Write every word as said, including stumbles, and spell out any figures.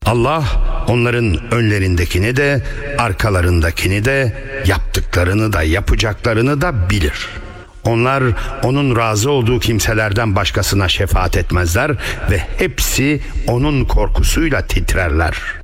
Allah onların önlerindekini de arkalarındakini de yaptıklarını da yapacaklarını da bilir. Onlar onun razı olduğu kimselerden başkasına şefaat etmezler ve hepsi onun korkusuyla titrerler.